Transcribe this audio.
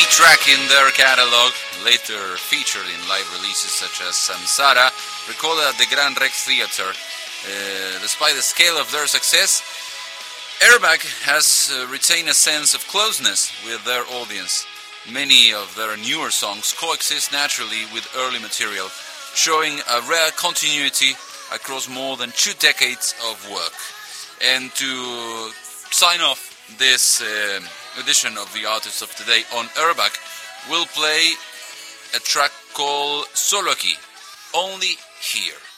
track in their catalog, later featured in live releases such as Samsara, recorded at the Grand Rex Theater. Despite the scale of their success, Airbag has retained a sense of closeness with their audience. Many of their newer songs coexist naturally with early material, showing a rare continuity across more than 2 decades of work. And to sign off this edition of the Artists of Today on Airbag, we'll play a track called Solo Aquí, Only Here.